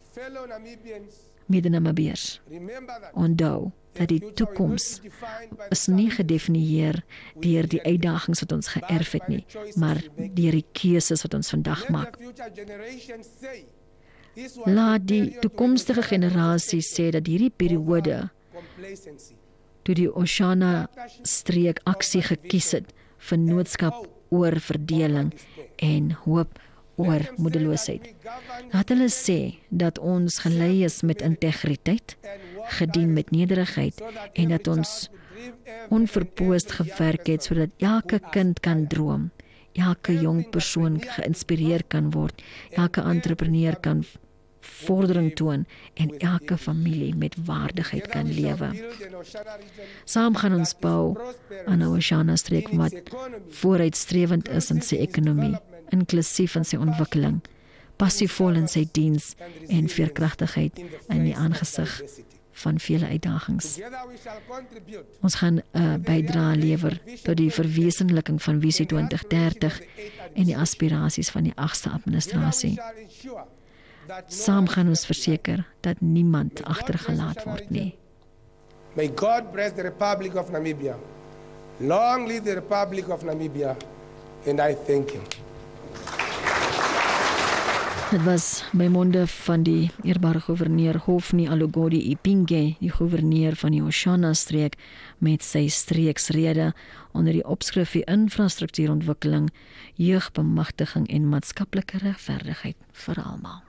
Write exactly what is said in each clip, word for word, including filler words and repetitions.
Mede-Namibiërs, onthou dat die toekoms is nie gedefinieer deur die uitdagings wat ons geërf het nie, maar deur die keuses wat ons vandag maak. Laat die toekomstige generasie sê dat hierdie periode toe die Oshana-streek aksie gekies het, vennootskap oor verdeling en hoop oor moedeloosheid. Laat hulle sê dat ons gelei is met integriteit, gedien met nederigheid en dat ons onverpoost gewerk het sodat elke kind kan droom, elke jong persoon geïnspireer kan word, elke entrepreneur kan vordering toon en elke familie met waardigheid kan lewe. Saam gaan ons bou aan 'n Oshana-streek wat vooruitstrewend is in sy ekonomie, inklusief in sy ontwikkeling, passievol in sy diens en veerkragtigheid in die aangesig van vele uitdagings. Ons gaan 'n bydrae lewer tot die verwesenliking van Visie twintig dertig en die aspirasies van die agste administrasie. Saam gaan ons verseker dat niemand agtergelaat word nie. May God bless the Republic of Namibia. Long live the Republic of Namibia, and I thank him. Dit was by monde van die eerbare gouverneur Hofni Alugodi Ipinge, die gouverneur van die Oshana-streek, met sy streeksrede onder die opskrif die infrastruktuurontwikkeling, jeugbemagtiging en maatskaplike regverdigheid vir almal.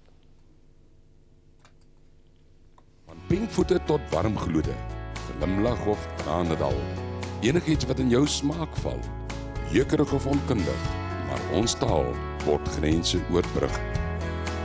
Van pinkvoete tot warmgloede, glimlag of tranendal, enigiets wat in jou smaak val, jeukerig of onkundig, maar ons taal word grense oorbrug.